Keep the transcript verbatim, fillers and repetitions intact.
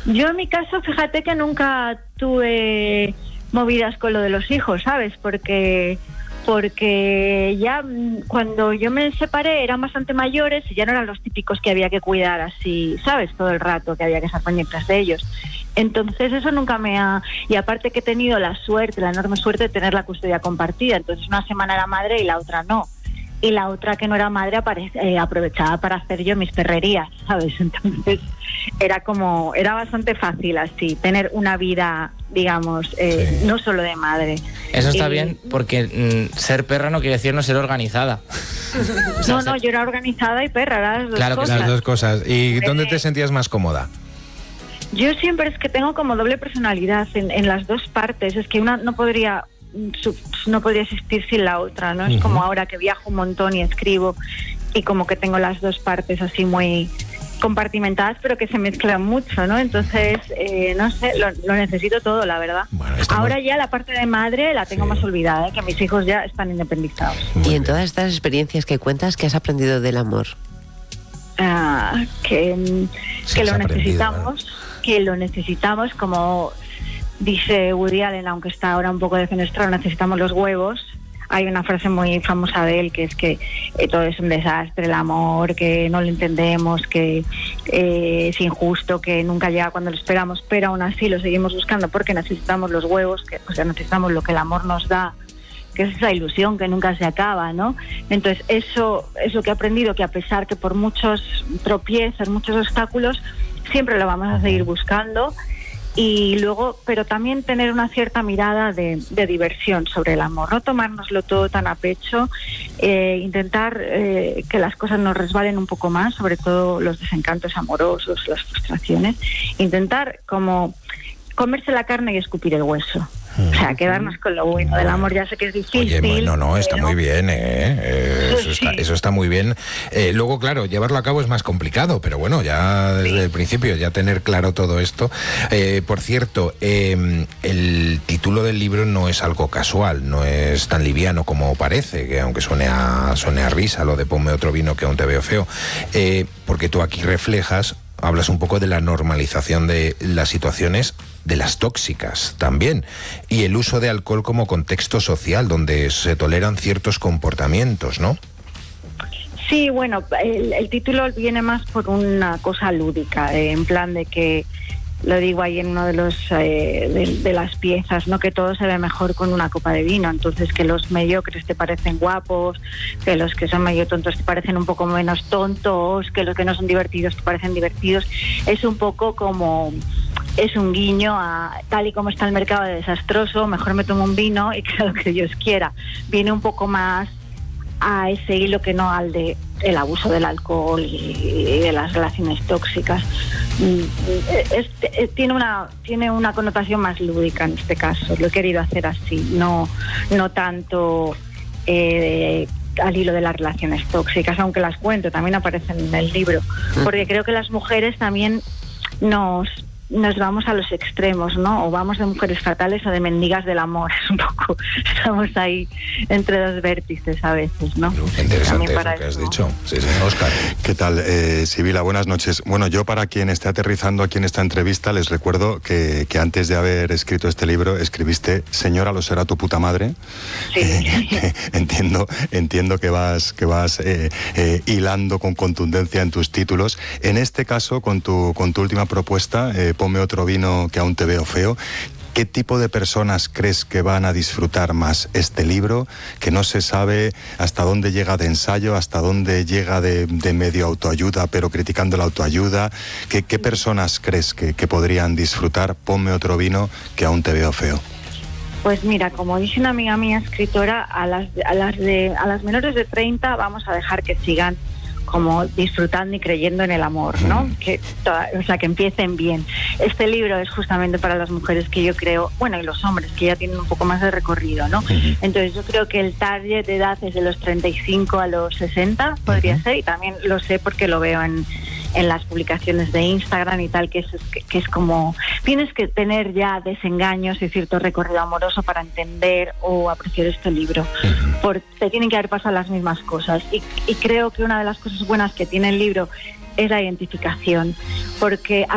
Yo en mi caso, fíjate que nunca tuve movidas con lo de los hijos, ¿sabes? Porque porque ya cuando yo me separé eran bastante mayores y ya no eran los típicos que había que cuidar así, ¿sabes? Todo el rato, que había que estar pendientes de ellos. Entonces eso nunca me ha... Y aparte que he tenido la suerte, la enorme suerte de tener la custodia compartida. Entonces una semana era madre y la otra no. Y la otra que no era madre apare- eh, aprovechaba para hacer yo mis perrerías, ¿sabes? Entonces era como, era bastante fácil así, tener una vida, digamos, eh, sí. no solo de madre. Eso está y, bien, porque mm, ser perra no quiere decir no ser organizada. O sea, no, no, ser... yo era organizada y perra, eran las dos claro cosas. que las dos cosas. ¿Y dónde te sentías más cómoda? Yo siempre es que tengo como doble personalidad en, en las dos partes, es que una no podría... no podría existir sin la otra, ¿no? Es uh-huh. como ahora que viajo un montón y escribo y como que tengo las dos partes así muy compartimentadas, pero que se mezclan mucho, ¿no? Entonces, eh, no sé, lo, lo necesito todo, la verdad. Bueno, estamos... Ahora ya la parte de madre la tengo sí. más olvidada, ¿eh? Que mis hijos ya están independizados. Muy y en bien. Todas estas experiencias que cuentas, ¿qué has aprendido del amor? Ah, que sí, que lo necesitamos, ¿vale? que lo necesitamos como... Dice Woody Allen, aunque está ahora un poco defenestrado, necesitamos los huevos. Hay una frase muy famosa de él que es que eh, todo es un desastre, el amor, que no lo entendemos, que eh, es injusto, que nunca llega cuando lo esperamos, pero aún así lo seguimos buscando porque necesitamos los huevos, que o sea, necesitamos lo que el amor nos da, que es esa ilusión que nunca se acaba, ¿no? Entonces eso es lo que he aprendido, que a pesar que por muchos tropiezos, muchos obstáculos, siempre lo vamos a seguir buscando. Y luego, pero también tener una cierta mirada de, de diversión sobre el amor, no tomárnoslo todo tan a pecho, eh, intentar eh, que las cosas nos resbalen un poco más, sobre todo los desencantos amorosos, las frustraciones, intentar como comerse la carne y escupir el hueso. O sea, quedarnos con lo bueno del amor. Ya sé que es difícil. Oye, no, no, está pero... muy bien, ¿eh? eh eso, está, eso está muy bien. Eh, luego, claro, llevarlo a cabo es más complicado, pero bueno, ya desde sí. el principio, ya tener claro todo esto. Eh, por cierto, eh, el título del libro no es algo casual, no es tan liviano como parece, que aunque suene a, suene a risa lo de ponme otro vino que aún te veo feo, eh, porque tú aquí reflejas, hablas un poco de la normalización de las situaciones de las tóxicas también, y el uso de alcohol como contexto social donde se toleran ciertos comportamientos, ¿no? Sí, bueno, el, el título viene más por una cosa lúdica, eh, en plan de que, lo digo ahí en uno de los eh, de, de las piezas, ¿no? Que todo se ve mejor con una copa de vino, entonces que los mediocres te parecen guapos, que los que son medio tontos te parecen un poco menos tontos, que los que no son divertidos te parecen divertidos, es un poco como... es un guiño a tal y como está el mercado de desastroso, mejor me tomo un vino y que lo que Dios quiera. Viene un poco más a ese hilo que no al de el abuso del alcohol y de las relaciones tóxicas. Es, es, tiene una tiene una connotación más lúdica en este caso. Lo he querido hacer así, no no tanto eh, al hilo de las relaciones tóxicas, aunque las cuento, también aparecen en el libro, porque creo que las mujeres también nos nos vamos a los extremos, ¿no? O vamos de mujeres fatales o de mendigas del amor. Es un poco, estamos ahí entre dos vértices a veces, ¿no? Interesante eso que has dicho. Sí, sí, Óscar. ¿Qué tal, eh, Sibila? Buenas noches. Bueno, yo para quien esté aterrizando aquí en esta entrevista, les recuerdo que, que antes de haber escrito este libro, escribiste Señora, lo será tu puta madre. Sí. Eh, entiendo, entiendo que vas, que vas eh, eh, hilando con contundencia en tus títulos. En este caso, con tu, con tu última propuesta, eh, ponme otro vino que aún te veo feo. ¿Qué tipo de personas crees que van a disfrutar más este libro? Que no se sabe hasta dónde llega de ensayo, hasta dónde llega de, de medio autoayuda, pero criticando la autoayuda. ¿Qué, qué personas crees que, que podrían disfrutar Ponme otro vino que aún te veo feo? Pues mira, como dice una amiga mía escritora, a las, a las, de, a las menores de treinta vamos a dejar que sigan como disfrutando y creyendo en el amor, ¿no? Que toda, o sea, que empiecen bien. Este libro es justamente para las mujeres que yo creo, bueno, y los hombres que ya tienen un poco más de recorrido, ¿no? Uh-huh. Entonces yo creo que el target de edad es de los treinta y cinco a los sesenta, podría uh-huh. ser, y también lo sé porque lo veo en, en las publicaciones de Instagram y tal, que es, que, que es como, tienes que tener ya desengaños y cierto recorrido amoroso para entender o apreciar este libro. Uh-huh. Porque te tienen que haber pasado las mismas cosas. Y, y creo que una de las cosas buenas que tiene el libro es la identificación, porque